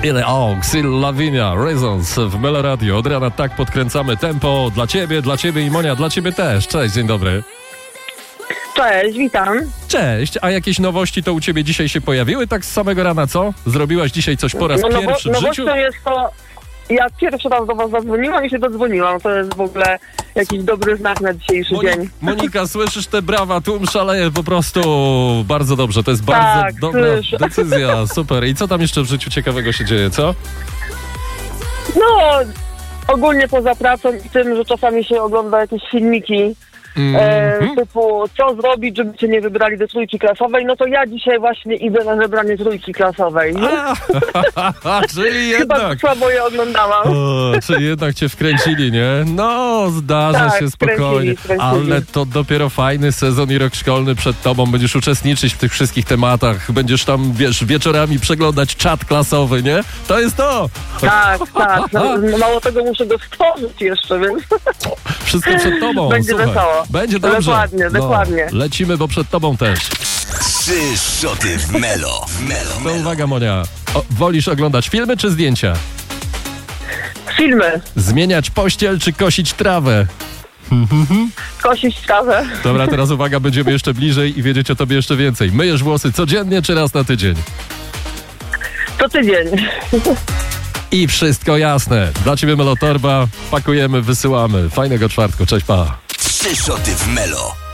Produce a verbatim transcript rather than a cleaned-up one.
Ile o, Xil Lavinia, Reasons w Melo Radio. Od rana tak podkręcamy tempo dla ciebie, dla ciebie i Monia, dla ciebie też. Cześć, dzień dobry. Cześć, witam. Cześć, a jakieś nowości to u ciebie dzisiaj się pojawiły tak z samego rana, co? Zrobiłaś dzisiaj coś po raz no, pierwszy nowo, w życiu? Nowością jest to, ja pierwszy raz do was zadzwoniłam i się dodzwoniłam. To jest w ogóle jakiś dobry znak na dzisiejszy Moni- dzień. Monika, słyszysz te brawa? Tłum szaleje po prostu. Bardzo dobrze, to jest Tak, bardzo dobra słyszę. decyzja. Super. I co tam jeszcze w życiu ciekawego się dzieje, co? No, ogólnie poza pracą i tym, że czasami się ogląda jakieś filmiki e, Mhm. typu co zrobić, żeby cię nie wybrali do trójki klasowej, no to ja dzisiaj właśnie idę na wybranie trójki klasowej. A, czyli Chyba jednak. słabo je oglądałam. O, czyli jednak cię wkręcili, nie? No, zdarza Tak, się spokojnie. wkręcili, wkręcili. Ale to dopiero fajny sezon i rok szkolny przed tobą. Będziesz uczestniczyć w tych wszystkich tematach. Będziesz tam, wiesz, wieczorami przeglądać czat klasowy, nie? To jest to! Tak, tak. No, mało tego muszę go stworzyć jeszcze, więc Wszystko przed tobą. Będzie Słuchaj. wesoło. Będzie dobrze. Dokładnie, No, dokładnie. lecimy, bo przed tobą też. Trzy szoty w Melo. W Melo. No uwaga, Monia. O, wolisz oglądać filmy czy zdjęcia? filmy. Zmieniać pościel czy kosić trawę? Kosić trawę. Dobra, teraz uwaga, będziemy jeszcze bliżej i wiedzieć o tobie jeszcze więcej. Myjesz włosy codziennie czy raz na tydzień? To tydzień. I wszystko jasne. Dla ciebie Melotorba. Pakujemy, wysyłamy. Fajnego czwartku. Cześć, pa. Trzy szoty w Melo.